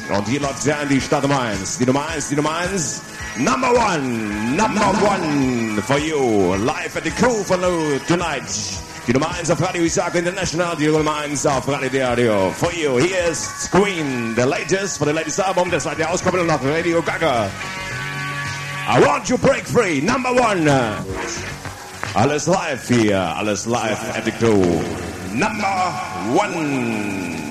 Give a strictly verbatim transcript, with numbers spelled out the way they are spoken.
Und hier läuft sie an, die Stadt Nummer eins. Die Nummer eins, die Nummer eins. Number one, number one for you. Live at the crew for you tonight. Die Nummer eins auf Radio Isaac International. Die Nummer eins auf Radio Radio. For you, here is Queen, the latest, for the latest album. Das seid ihr auskommen nach Radio Gaga. I want you break free, number one. Alles live hier, alles live at the crew. Number one.